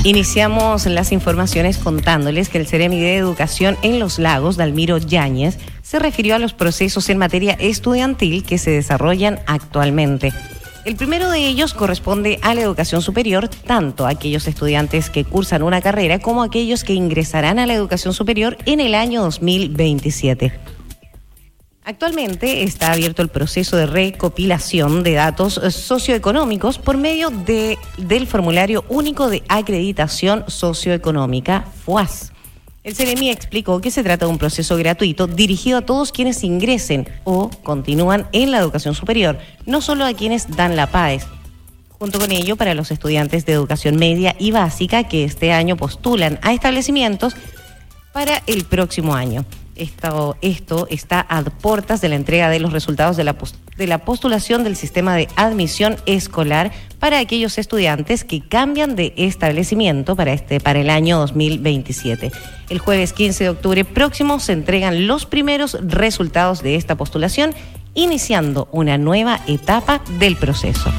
Iniciamos las informaciones contándoles que el Ceremi de Educación en Los Lagos, Dalmiro Yáñez, se refirió a los procesos en materia estudiantil que se desarrollan actualmente. El primero de ellos corresponde a la educación superior, tanto a aquellos estudiantes que cursan una carrera como a aquellos que ingresarán a la educación superior en el año 2027. Actualmente está abierto el proceso de recopilación de datos socioeconómicos por medio del Formulario Único de Acreditación Socioeconómica, FUAS. El Ceremi explicó que se trata de un proceso gratuito dirigido a todos quienes ingresen o continúan en la educación superior, no solo a quienes dan la PAES. Junto con ello, para los estudiantes de educación media y básica que este año postulan a establecimientos para el próximo año. Esto está a puertas de la entrega de los resultados de la postulación del sistema de admisión escolar para aquellos estudiantes que cambian de establecimiento para el año 2027. El jueves 15 de octubre próximo se entregan los primeros resultados de esta postulación, iniciando una nueva etapa del proceso.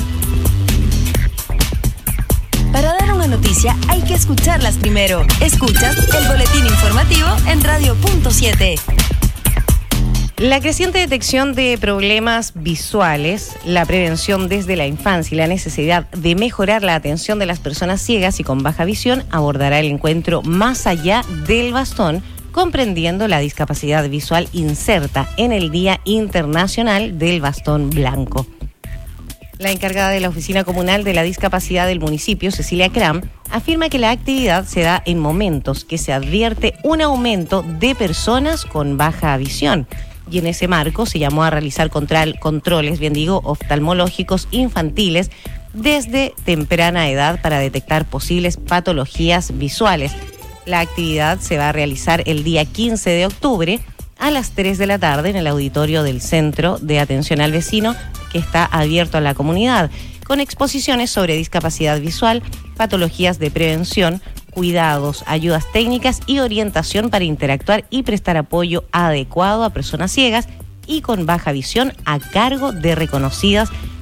Para dar una noticia hay que escucharlas primero. Escuchas el boletín informativo en Radio Punto 7. La creciente detección de problemas visuales, la prevención desde la infancia y la necesidad de mejorar la atención de las personas ciegas y con baja visión abordará el encuentro Más allá del bastón, comprendiendo la discapacidad visual inserta en el Día Internacional del Bastón Blanco. La encargada de la Oficina Comunal de la Discapacidad del municipio, Cecilia Cram, afirma que la actividad se da en momentos que se advierte un aumento de personas con baja visión. Y en ese marco se llamó a realizar controles, oftalmológicos infantiles desde temprana edad para detectar posibles patologías visuales. La actividad se va a realizar el día 15 de octubre a las 3 de la tarde en el auditorio del Centro de Atención al Vecino, que está abierto a la comunidad, con exposiciones sobre discapacidad visual, patologías de prevención, cuidados, ayudas técnicas y orientación para interactuar y prestar apoyo adecuado a personas ciegas y con baja visión a cargo de reconocidas